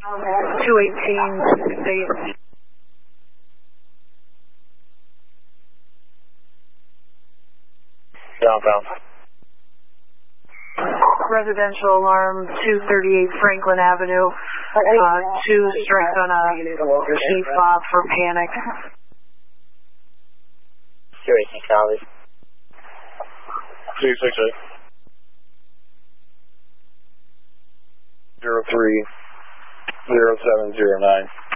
218 state. Downbound. Residential alarm 238 Franklin Avenue. 2 strike on a chief fob for panic. 218 Cali. 268. 03 0709.